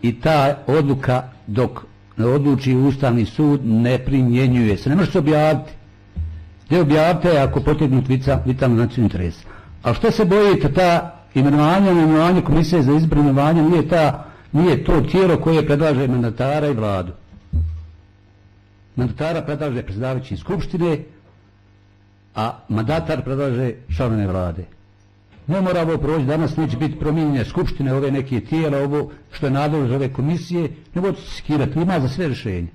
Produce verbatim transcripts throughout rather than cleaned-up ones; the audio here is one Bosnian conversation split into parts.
i ta odluka dok ne odluči Ustavni sud ne primjenjuje se. Ne može se objaviti. Gdje objavite ako potegnut vitalno nacionalni interes. A što se bojite, ta imenovanja, imenovanje komisije za izbor imenovanja nije, ta, nije to tijelo koje predlaže mandatara i vladu. Mandatara predlaže predsjedavajući skupštine, a mandatar predlaže članove vlade. Ne mora ovo proći, danas neće biti promijenjene skupštine, ove neke tijela, ovo što je nadležno ove komisije, ne budete se skirati, ima za sve rješenje.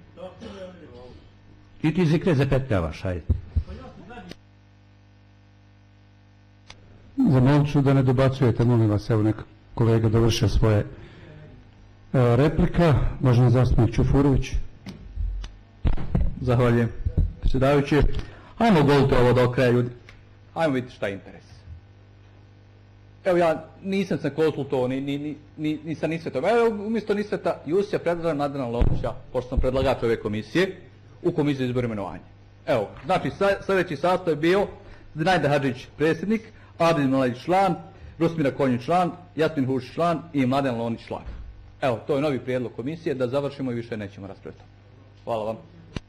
I ti zikre zapetljavaš, hajde. Zamolit ću da ne dobacujete, molim vas, evo neka kolega dovrše svoje. Evo, replika, uvaženi zastupnik Čufurović. Zahvaljujem. Predsjedavajući, ajmo goliti ovo do kraja, ljudi. Ajmo vidjeti šta je interes. Evo ja nisam se konsultovao, ni, ni, ni, nisam nisvetom. Evo umjesto nisveta Jusija predlažem Mladena Lončića, pošto sam predlagač ove komisije, u komisiju izbor imenovanja. Evo, znači sljedeći sastav je bio Znajda Hadžić predsjednik, Adil Mladić član, Rusmira Konjić član, Jasmin Hušić član i Mladen Lonić član. Evo, to je novi prijedlog komisije, da završimo i više nećemo raspraviti. Hvala vam.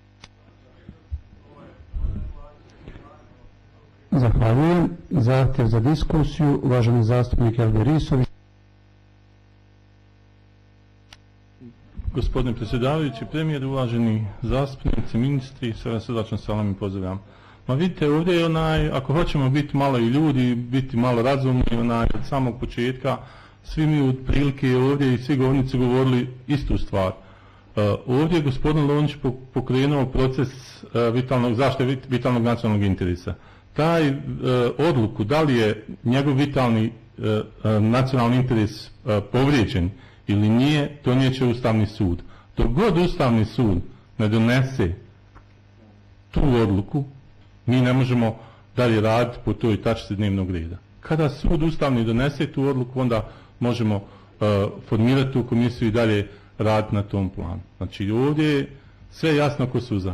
Zahvaljujem. Zahtjev za diskusiju, uvaženi zastupnik Elvir Risović. Gospodine predsjedavajući, premijer, uvaženi zastupnici, ministri, sve vas srdačno salam i pozdravljam. Ma vidite, ovdje je onaj, ako hoćemo biti malo i ljudi, biti malo razumni, onaj, od samog početka, svi mi od prilike ovdje i svi govornici govorili istu stvar. Uh, ovdje je gospodin Lončić pokrenuo proces uh, vitalnog, zaštite vitalnog nacionalnog interesa. Taj uh, odluku, da li je njegov vitalni uh, uh, nacionalni interes uh, povrijeđen ili nije, to neće Ustavni sud. Dok god Ustavni sud ne donese tu odluku, mi ne možemo dalje raditi po toj tačci dnevnog reda. Kada sud Ustavni donese tu odluku, onda možemo uh, formirati tu komisiju i dalje raditi na tom planu. Znači ovdje je sve jasno ko suza.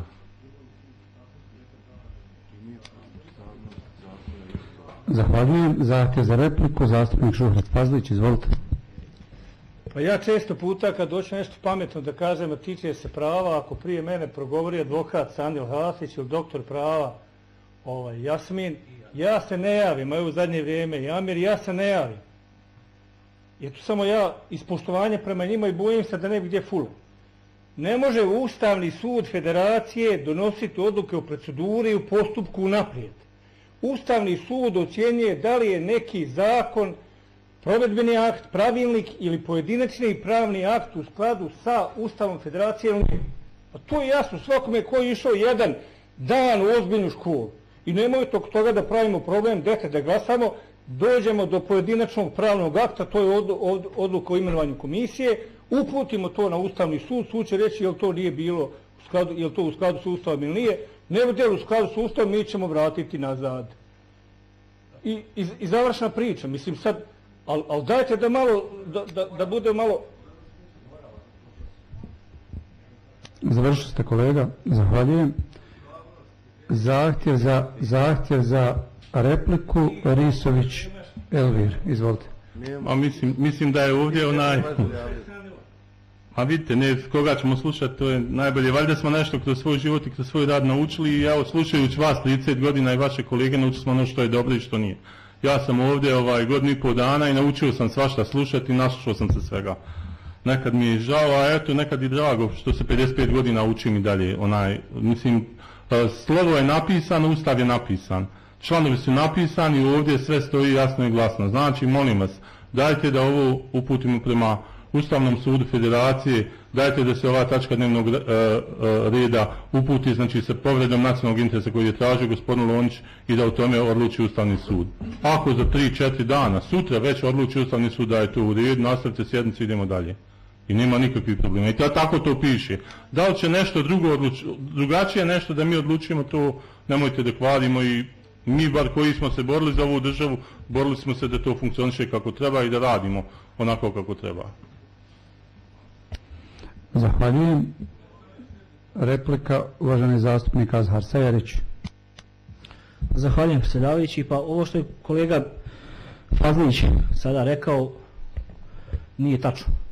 Zahvaljujem. Zahtjev za repliku, zastupnik Žuhret Pazlić, izvolite. Pa ja često puta kad doću nešto pametno da kažem, a tiče se prava, ako prije mene progovori advokat Sandil Hasić ili doktor prava ovaj, Jasmin, ja se ne javim, a u zadnje vrijeme Jamir, ja se ne javim. Jer tu samo ja iz poštovanja prema njima i bojim se da ne bi gdje fula. Ne može Ustavni sud Federacije donositi odluke o proceduri i u postupku naprijed. Ustavni sud ocjenjuje da li je neki zakon, provedbeni akt, pravilnik ili pojedinačni pravni akt u skladu sa Ustavom Federacije. A to je jasno svakome koji je išao jedan dan u ozbiljnu školu. I nemoj tog toga da pravimo problem, dete da glasamo, dođemo do pojedinačnog pravnog akta, to je od, od, odluka o imenovanju komisije, uputimo to na Ustavni sud, sud će reći je li to nije bilo u skladu, je li to u skladu s Ustavom ili nije. Ne bude u skladu s Ustavom, mi ćemo vratiti nazad. I, i, i završna priča, mislim sad, ali al dajte da malo, da, da, da bude malo... Završili ste kolega, zahvaljujem. Zahtjev za, zahtjev za repliku, Risović Elvir, izvolite. A mislim, mislim da je ovdje onaj... A vidite, ne, koga ćemo slušati, to je najbolje. Valjda smo nešto kroz svoj život i kroz svoj rad naučili i ja slušajući vas trideset godina i vaše kolege naučili smo ono što je dobro i što nije. Ja sam ovdje ovaj, godinu i pol dana i naučio sam svašta slušati i naslušao sam se svega. Nekad mi je žao, a eto nekad i drago što se pedeset pet godina učim i dalje. Onaj, mislim, slovo je napisano, Ustav je napisan. Članovi su napisani i ovdje sve stoji jasno i glasno. Znači, molim vas, dajte da ovo uputimo prema Ustavnom sudu Federacije, dajte da se ova tačka dnevnog uh, uh, reda uputi, znači sa povredom nacionalnog interesa koji je tražio gospodin Lončić i da o tome odluči Ustavni sud. Ako za tri četiri dana, sutra već odluči Ustavni sud da je to u redu, nastavite sjednicu, idemo dalje. I nema nikakvih problema. I tako to piše. Da li će nešto drugo odluči, drugačije nešto da mi odlučimo, to nemojte da kvarimo i mi bar koji smo se borili za ovu državu, borili smo se da to funkcioniše kako treba i da radimo onako kako treba. Zahvaljujem. Replika, uvaženi zastupnik Azhar Sejarić. Zahvaljujem predsjedavajući. Pa ovo što je kolega Fazlić sada rekao nije tačno.